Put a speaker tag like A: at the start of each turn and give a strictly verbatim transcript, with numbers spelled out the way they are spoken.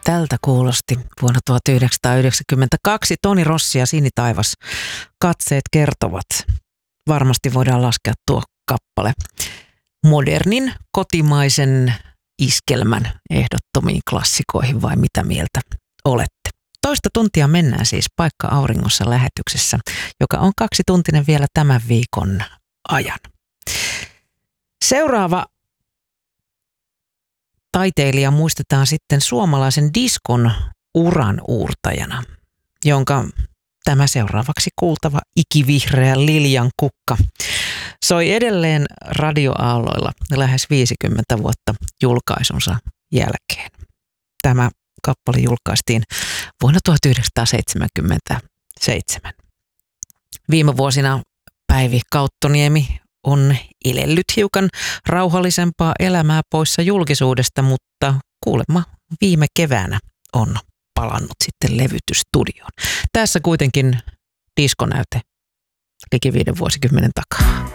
A: tältä kuulosti vuonna tuhatyhdeksänsataayhdeksänkymmentäkaksi Toni Rossi ja Sinitaivas. Katseet kertovat. Varmasti voidaan laskea tuo kappale modernin kotimaisen iskelmän ehdottomiin klassikoihin, vai mitä mieltä olette? Toista tuntia mennään siis Paikka auringossa -lähetyksessä, joka on kaksituntinen vielä tämän viikon ajan. Seuraava taiteilija muistetaan sitten suomalaisen diskon uran uurtajana, jonka tämä seuraavaksi kuultava ikivihreä Liljan kukka soi edelleen radioaalloilla lähes viisikymmentä vuotta julkaisunsa jälkeen. Tämä kappale julkaistiin vuonna tuhatyhdeksänsataaseitsemänkymmentäseitsemän. Viime vuosina Päivi Kauttoniemi on elellyt hiukan rauhallisempaa elämää poissa julkisuudesta, mutta kuulemma viime keväänä on palannut sitten levytysstudioon. Tässä kuitenkin diskonäyte liki viiden vuosikymmenen takaa.